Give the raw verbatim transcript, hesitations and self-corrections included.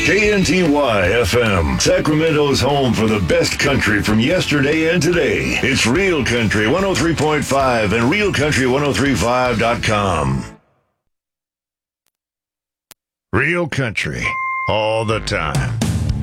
K N T Y F M, Sacramento's home for the best country from yesterday and today. It's Real Country one oh three point five and real country ten thirty-five dot com. Real country, all the time.